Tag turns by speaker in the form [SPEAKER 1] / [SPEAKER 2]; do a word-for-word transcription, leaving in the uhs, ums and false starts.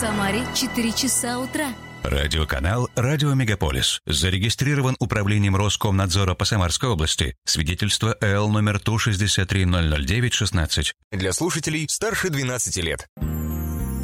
[SPEAKER 1] Самаре четыре часа утра.
[SPEAKER 2] Радиоканал «Радио Мегаполис». Зарегистрирован управлением Роскомнадзора по Самарской области. Свидетельство Л номер Ту шестьдесят три ноль ноль девять шестнадцать.
[SPEAKER 3] Для слушателей старше двенадцати лет.